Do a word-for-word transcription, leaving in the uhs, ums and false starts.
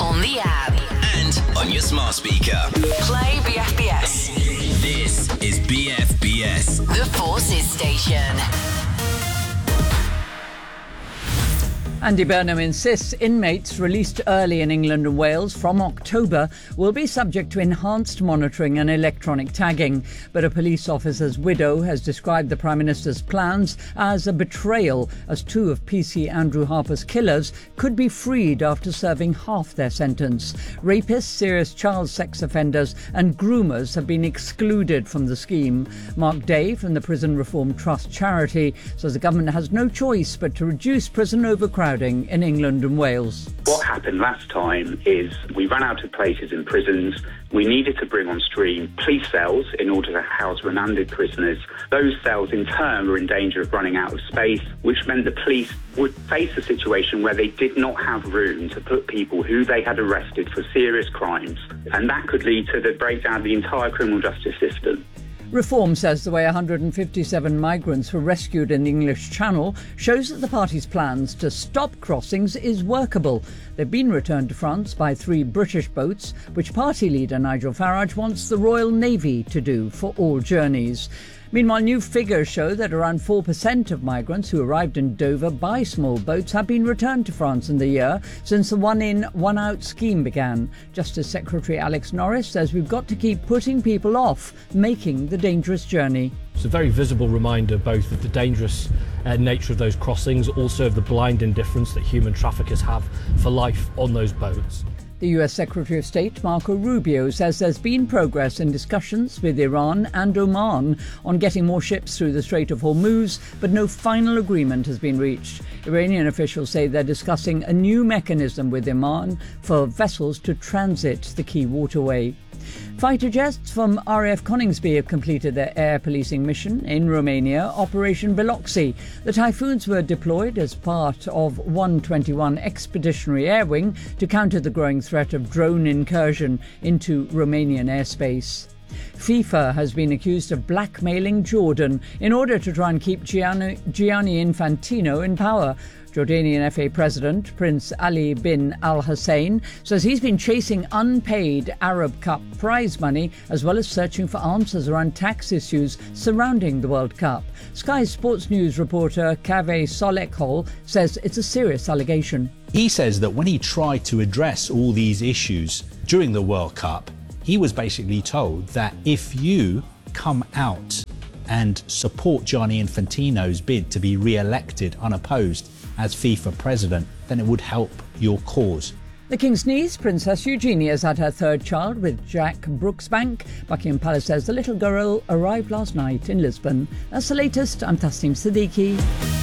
on the app, and on your smart speaker. play B F B S. This is B F B S, The Forces Station. Andy Burnham insists inmates released early in England and Wales from October will be subject to enhanced monitoring and electronic tagging. But a police officer's widow has described the Prime Minister's plans as a betrayal, as two of P C Andrew Harper's killers could be freed after serving half their sentence. Rapists, serious child sex offenders and groomers have been excluded from the scheme. Mark Day from the Prison Reform Trust charity says the government has no choice but to reduce prison overcrowding in England and Wales. What happened last time is we ran out of places in prisons. We needed to bring on stream police cells in order to house remanded prisoners. Those cells in turn were in danger of running out of space, which meant the police would face a situation where they did not have room to put people who they had arrested for serious crimes. And that could lead to the breakdown of the entire criminal justice system. Reform says the way one hundred fifty-seven migrants were rescued in the English Channel shows that the party's plans to stop crossings is workable. They've been returned to France by three British boats, which party leader Nigel Farage wants the Royal Navy to do for all journeys. Meanwhile, new figures show that around four percent of migrants who arrived in Dover by small boats have been returned to France in the year since the one-in, one-out scheme began. Justice Secretary Alex Norris says we've got to keep putting people off making the dangerous journey. It's a very visible reminder both of the dangerous uh, nature of those crossings, also of the blind indifference that human traffickers have for life on those boats. The U S Secretary of State Marco Rubio says there's been progress in discussions with Iran and Oman on getting more ships through the Strait of Hormuz, but no final agreement has been reached. Iranian officials say they're discussing a new mechanism with Oman for vessels to transit the key waterway. Fighter jets from R A F Coningsby have completed their air policing mission in Romania, Operation Biloxi. The Typhoons were deployed as part of one twenty-one Expeditionary Air Wing to counter the growing threat of drone incursion into Romanian airspace. FIFA has been accused of blackmailing Jordan in order to try and keep Gianni, Gianni Infantino in power. Jordanian F A President Prince Ali bin Al Hussein says he's been chasing unpaid Arab Cup prize money as well as searching for answers around tax issues surrounding the World Cup. Sky Sports News reporter Kaveh Solekhol says it's a serious allegation. He says that when he tried to address all these issues during the World Cup, he was basically told that if you come out and support Gianni Infantino's bid to be re-elected unopposed as FIFA president, then it would help your cause. The King's niece, Princess Eugenia, has had her third child with Jack Brooksbank. Buckingham Palace says the little girl arrived last night in Lisbon. That's the latest. I'm Tasneem Siddiqui.